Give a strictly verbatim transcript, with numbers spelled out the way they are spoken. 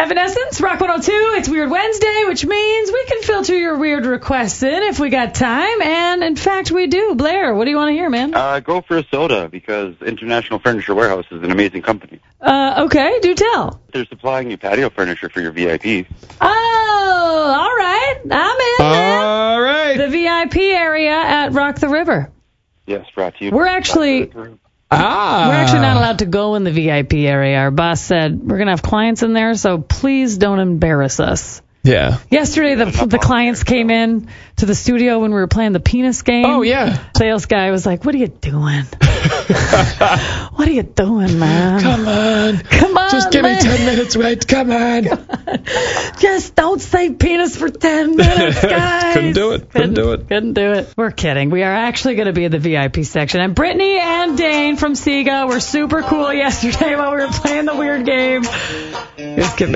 Evanescence, Rock one oh two. It's Weird Wednesday, which means we can filter your weird requests in if we got time. And, in fact, we do. Blair, what do you want to hear, man? Uh, go for a soda, because International Furniture Warehouse is an amazing company. Uh, okay, do tell. They're supplying you patio furniture for your V I Ps. Oh, all right. I'm in, man. All right. The V I P area at Rock the River. Yes, brought to you. We're actually... Ah. We're actually not allowed to go in the V I P area. Our boss said we're going to have clients in there, so please don't embarrass us. Yeah. Yesterday, the the clients came in to the studio when we were playing the penis game. Oh, yeah. Sales guy was like, what are you doing? What are you doing, man? Come on. Come on, Just give man. me ten minutes, right? Come on. Just don't say penis for ten minutes, guys. Couldn't do it. Couldn't do it. Couldn't do it. We're kidding. We are actually going to be in the V I P section. And Brittany and Dane from Sega were super cool yesterday while we were playing the weird game. It was